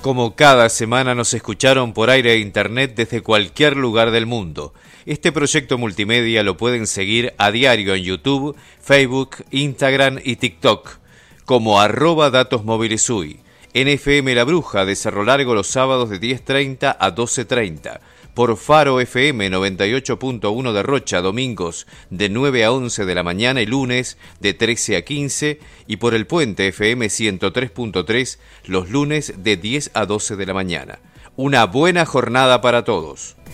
Como cada semana nos escucharon por aire e internet desde cualquier lugar del mundo. Este proyecto multimedia lo pueden seguir a diario en YouTube, Facebook, Instagram y TikTok como @datosmovilesui. En FM La Bruja de Cerro Largo los sábados de 10:30 a 12:30. Por Faro FM 98.1 de Rocha, domingos de 9 a 11 de la mañana y lunes de 13 a 15, y por el Puente FM 103.3 los lunes de 10 a 12 de la mañana. Una buena jornada para todos.